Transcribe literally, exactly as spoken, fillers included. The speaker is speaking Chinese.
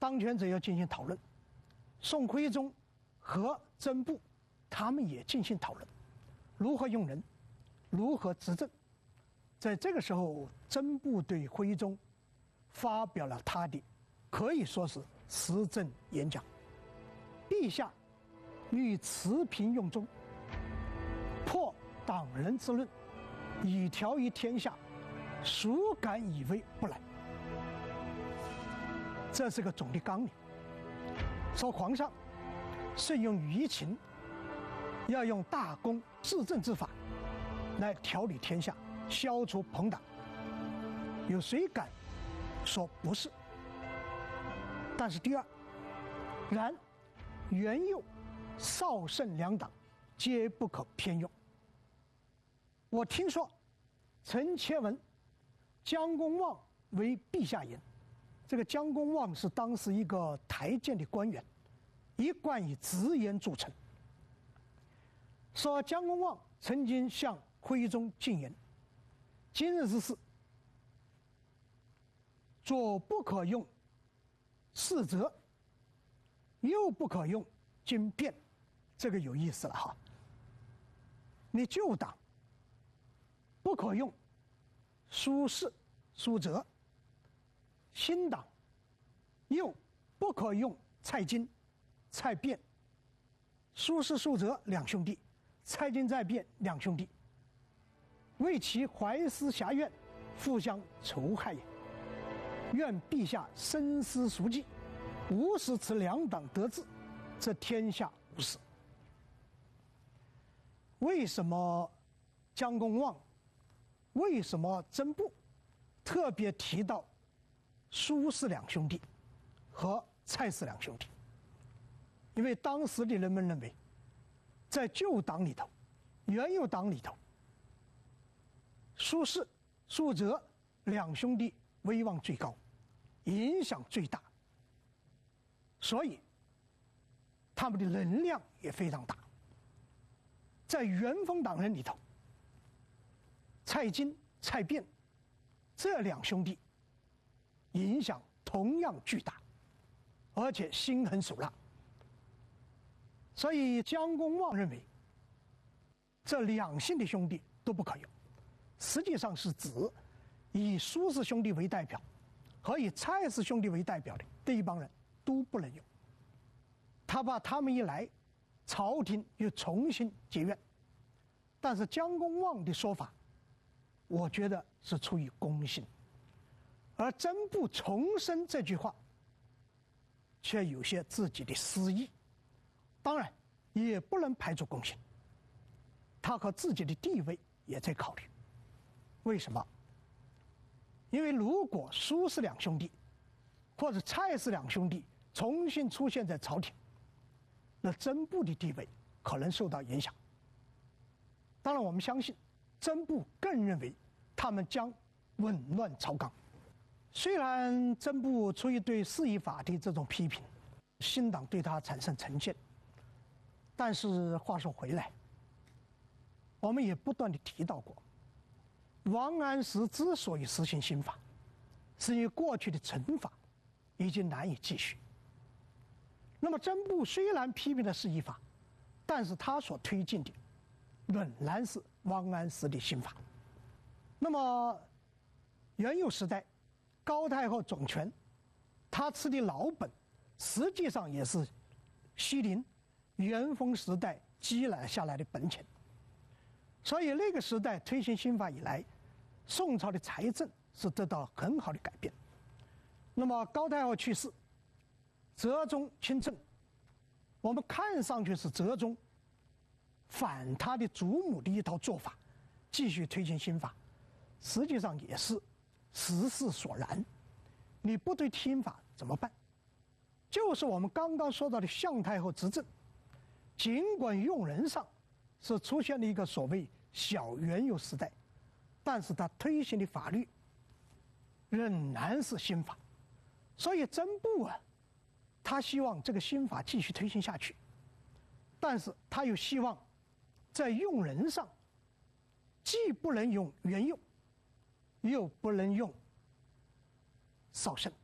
当权者要进行讨论，宋徽宗和曾布他们也进行讨论，如何用人，如何执政。在这个时候，曾布对徽宗发表了他的可以说是时政演讲。陛下欲持平用中，破党人之论，以调于天下，孰敢以为不然？这是个总的纲领，说皇上顺用舆情，要用大公治政之法来调理天下，消除朋党。有谁敢说不是？但是第二，然元佑、绍圣两党皆不可偏用。我听说陈切文、姜公望为陛下言，这个姜公望是当时一个台谏的官员，一贯以直言著称。说姜公望曾经向徽宗进言：今日之事，左不可用四则，右不可用经变。这个有意思了哈。你旧党不可用苏轼、苏辙，新党又不可用蔡京、蔡卞。苏轼、苏辙两兄弟，蔡京、蔡卞两兄弟，为其怀私侠怨，互相仇害也。愿陛下深思熟计，无使此两党得志，则天下无事。为什么姜公望，为什么曾布特别提到苏轼两兄弟和蔡氏两兄弟？因为当时的人们认为，在旧党里头，元佑党里头，苏轼、苏辙两兄弟威望最高，影响最大，所以他们的能量也非常大。在元丰党人里头，蔡京、蔡卞这两兄弟影响同样巨大，而且心狠手辣。所以姜公望认为，这两姓的兄弟都不可用，实际上是指以苏氏兄弟为代表和以蔡氏兄弟为代表的这一帮人都不能用。他怕他们一来，朝廷又重新结怨。但是姜公望的说法，我觉得是出于公信，而曾布重申这句话，却有些自己的私意。当然，也不能排除公信，他和自己的地位也在考虑。为什么？因为如果苏氏两兄弟或者蔡氏两兄弟重新出现在朝廷，那曾布的地位可能受到影响。当然，我们相信曾布更认为他们将紊乱朝纲。虽然曾布出于对四夷法的这种批评，新党对他产生成见，但是话说回来，我们也不断地提到过，王安石之所以实行新法，是因为过去的惩罚已经难以继续。那么曾布虽然批评了四夷法，但是他所推进的仍然是王安石的新法。那么元佑时代高太后总权，他吃的老本实际上也是西陵元丰时代积累下来的本钱。所以那个时代推行新法以来，宋朝的财政是得到很好的改变。那么高太后去世，哲宗亲政，我们看上去是哲宗反他的祖母的一套做法，继续推行新法，实际上也是时势所然。你不对新法怎么办？就是我们刚刚说到的向太后执政，尽管用人上是出现了一个所谓小元佑时代，但是他推行的法律仍然是新法。所以曾布啊，他希望这个新法继续推行下去，但是他又希望在用人上既不能用元佑，又不能用绍圣。